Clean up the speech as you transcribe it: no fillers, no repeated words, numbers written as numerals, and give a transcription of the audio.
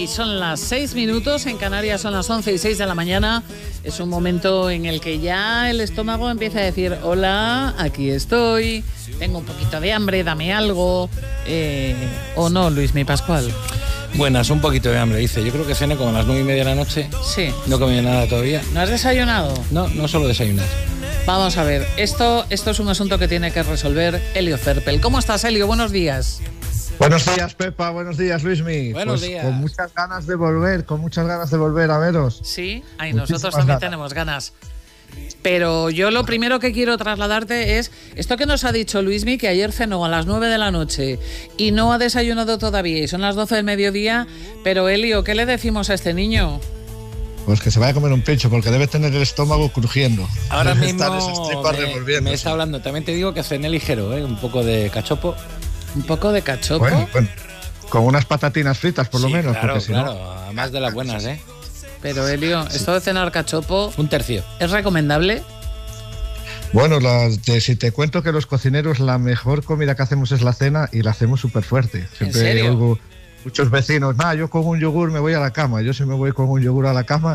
y son las 6 minutos, en Canarias son las 11:06 de la mañana. Es un momento en el que ya el estómago empieza a decir: hola, aquí estoy, tengo un poquito de hambre, dame algo. ¿O no, Luismi Pascual? Buenas, un poquito de hambre, dice. Yo creo que cené como a las 9:30 de la noche. Sí. No comí nada todavía. ¿No has desayunado? No solo desayunar. Vamos a ver, esto es un asunto que tiene que resolver Elio Cerpel. ¿Cómo estás, Elio? Buenos días. Buenos días, Pepa. Buenos días, Luismi. Buenos días. Con muchas ganas de volver a veros. Sí, nosotros también tenemos ganas. Pero yo lo primero que quiero trasladarte es esto que nos ha dicho Luismi, que ayer cenó a las 9 de la noche y no ha desayunado todavía y son las 12 del mediodía. Pero, Elio, ¿qué le decimos a este niño? Pues que se vaya a comer un pecho, porque debe tener el estómago crujiendo. Ahora Debe mismo estar esas tripas revolviéndose. me está hablando. También te digo que cené ligero, un poco de cachopo. ¿Un poco de cachopo? Bueno, con unas patatinas fritas, por lo menos. Claro, porque si claro, no... más de las buenas, Pero, Elio, esto de cenar cachopo... Un tercio. ¿Es recomendable? Bueno, si te cuento que los cocineros la mejor comida que hacemos es la cena y la hacemos súper fuerte. ¿En serio? Oigo muchos vecinos, yo con un yogur me voy a la cama. Yo si me voy con un yogur a la cama